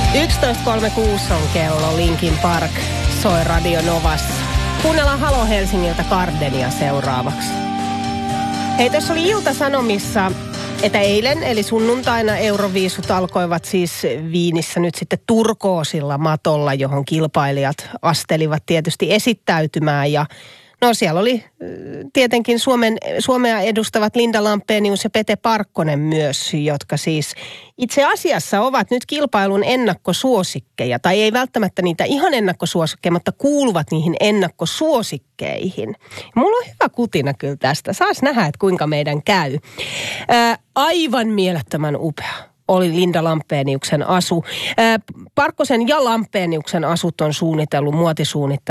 11.36 on kello. Linkin Park soi Radio Novassa. Kuunnellaan Halo Helsingiltä Gardenia seuraavaksi. Hei, tässä oli Ilta-Sanomissa, että eilen eli sunnuntaina Euroviisut alkoivat siis Viinissä nyt sitten turkoosilla matolla, johon kilpailijat astelivat tietysti esittäytymään. Ja no siellä oli tietenkin Suomea edustavat Linda Lampenius ja Pete Parkkonen myös, jotka siis itse asiassa ovat nyt kilpailun ennakkosuosikkeja. Tai ei välttämättä niitä ihan ennakkosuosikkeja, mutta kuuluvat niihin ennakkosuosikkeihin. Mulla on hyvä kutina kyllä tästä. Saas nähdä, että kuinka meidän käy. Aivan mielettömän upea oli Linda Lampeniuksen asu. Parkkosen ja Lampeniuksen asut on suunnitellut muotisuunnittelija